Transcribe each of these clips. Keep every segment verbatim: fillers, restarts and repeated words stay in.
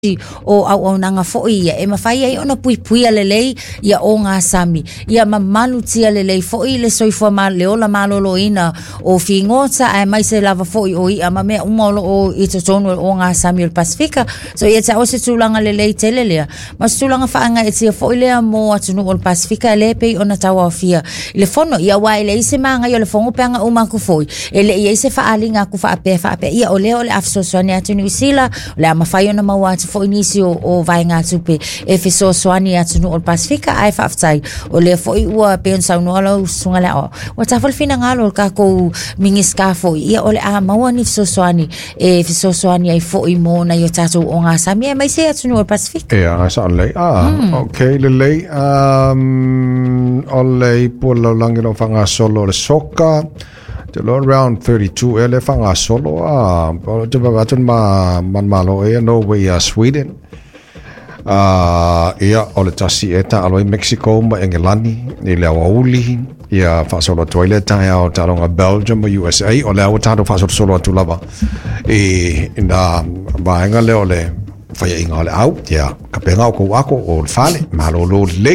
o au au nanga fo'i ia e mawhai ai ona pui pui a lelei ia o ngā sami ia mamalu tia lelei fo'i le soifua ma le ola malolo ina o fingota ai mai se lava fo'i o ia ma mea umolo o i totonu o ngā sami o Pasifika so ia ta o se tūlanga lelei tele lea ma se tūlanga whaanga e tia fo'i lea mo atunu o Pasifika le pei ona tawa o fia i le fono ia wa ele ise maanga i o le fongo peanga umaku fo'i ele ia ise whaali ngā ku whaape whaape ia o leo le afsoswani atunu isila le a mawhai ona mawatu fo inisi o, o vai ngā tupe e fiso soani atu no o Pasifika ai whaaftai o le fo i ua peon sau no alau sunga le o wa tafal fina ngalo ka ko mingis ka fo ia o le a maua ni fiso soani e fiso soani ai fo i mo na yo tatu o ngā sami e mai se atu no o Pasifika e a sa le ah mm. okay le le um o le po lo langi no fanga solo le soka te lo around thirty-two ele fanga solo ah te ba tun ma man malo e no way a Sweden ah ia o le tasi eta alo Mexico ma Engelani ni le auli ia fa solo toilet ta o talonga Belgium U S A o le o tato fa solo tu lava e na ba nga le ole fa ia inga le au ia ka penga ko ako o fale malo lo le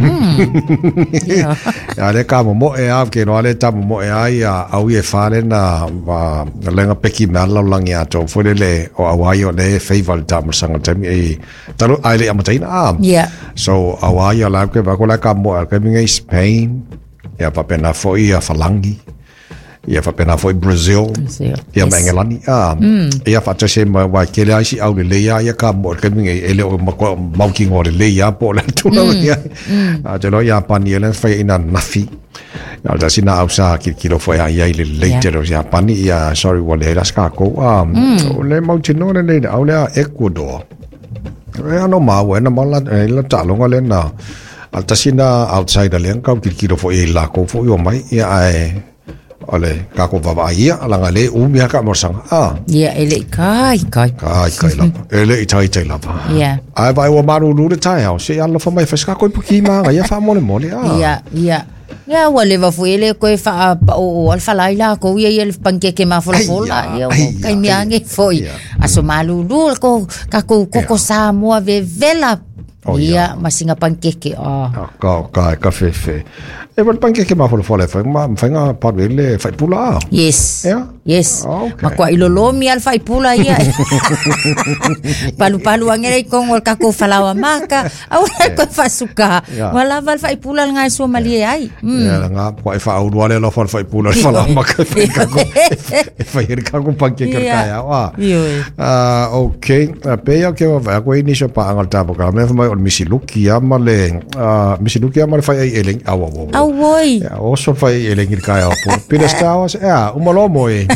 ya le ka mo e a ke no le ta mo e ai au e fale na va lenga peki malo langi ato fo le o awai o le favor ta mo sanga tami e talo ai le amatina ah yeah so awai la ke va ko la ka mo ke mi Spain ya pa pena fo ia falangi ia fa pena foi Brazil ia yes. Engelani ah mm. ia fa tse ma wa ke le ai au le ia ia ka mo ke mi ele o ma mau ki ngore le ia po le tu no ia a te lo ia pani ele fa ina nafi ya da sina au sa ki ki lo foi ai le later ia pani ia sorry wa le ska ko ah mm. le mau tino le le au le Ecuador e no ma wa na mala la ta lo ngale na alta sina outside le ka ki ki lo foi la ko foi o mai ia ai ole ka ko va ia ala ngale u mi ka mo sang ah ia ele kai kai kai kai la ele i tai tai la ia ai vai o maru lu de tai au se ala fa mai fa ko puki ma ia fa mo le mo le ah ia ia ia wa le va fu ele ko fa o al fa laila ko ia il pancake ma fo fo la ia kai mi ange foi aso malu lu ko ka ko ko sa mo ave vela ia masinga pancake ah ka ka ka fe fe e vol pancake ma fo fo le fa ma fa nga pa le fa pula yes yes ma kwa ilolo mi al fa pula ia palu palu angere con o ka ko falawa maka au ko fa suka wala val fa pula nga so mali ai ia nga kwa fa au wale lo fa fa pula fala maka fa ko fa ir ka ko pancake ka ya wa ah okay pe ya ke va ko ini so pa angal ta ka me fa misiluki ama le misiluki ama le fa ai eleng awa wo awoi ya o so fa ai eleng ir ka ya po pina stawas ya o malo mo e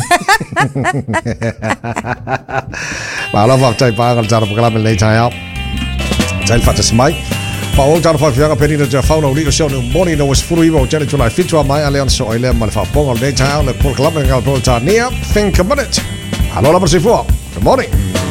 ma la va tai pa angal ta ka me le ta ya tai fa ta smai pa o ta fa fianga perina ja fauna uli so no moni no was furu ivo tele to life fitua mai ale so ile ma fa ponga le ta le por club ngal por ta nia think about it allora per si fu good morning